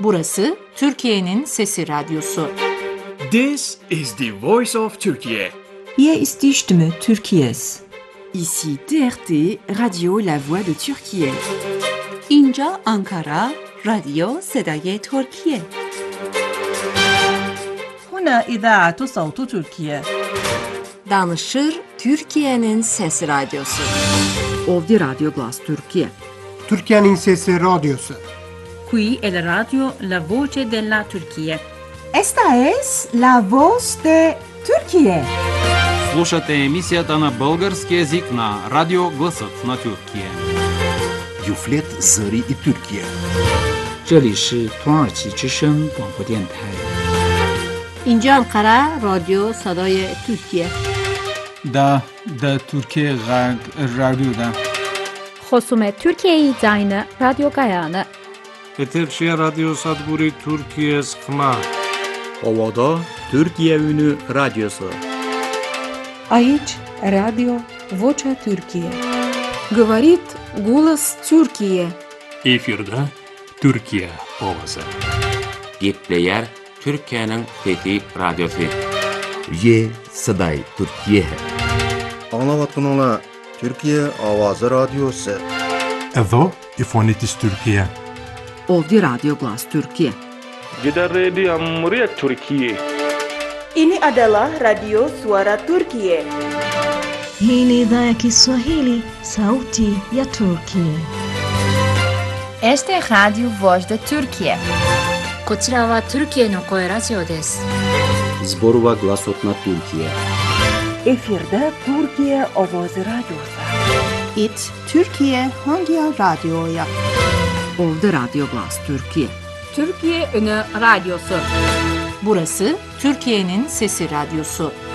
Burası Türkiye'nin Sesi Radyosu. This is the voice of Turkey. Hier ist die Stimme Türkiye's. Ici TRT, Radio La Voix de Türkiye. اینجا آنکارا، رادیو صدای ترکیه. هنا إذاعة صوت تركيا. Danışır Türkiye'nin Sesi Radyosu. Ovdje Radio Glas Türkiye. Türkiye'nin Sesi Radyosu. Qui è la radio La Voce della Turchia. Esta es La Voz de Turquía. Слушате емисията на български език на Радио Гласът на Türkiye. Юфлет Зари и Türkiye. 这里是土耳其之声广播电台。 اینجا انقره رادیو صدای ترکیه. دا ترکیه غرب رادیو دا. خصوم ترکیه زاین رادیو گایانه. Eterşehir Radyo Sadburi Türkiye Skma. Ovada Türkiye Ünü Radyosu. Aici Radio Vocea Türkiye. Говорит голос Türkiye. Efirde Türkiye ovası. Gitleyer Türkiye'nin Fethi Radyosu. Ye Saday Türkiye. Anlavatın Türkiye Avazı Radyosu. Evo İfonitis Türkiye. Ovdje Radio Glas Türkiye. Gider Radio Muryat Türkiye. Ini adalah Radio Suara Turkiye. Hii ni idhaa ya Kiswahili, Sauti ya Turkiye. Este Radio Voz de Turkiye. こちらはトルキエの声ラジオです。 Zborova Glasot na Türkiye. Efirde Türkiye Avazı Radyosu. It Türkiye hangi radyoya? Ovdje Radio Glas Türkiye. Türkiye Ünü Radyosu. Burası Türkiye'nin Sesi Radyosu.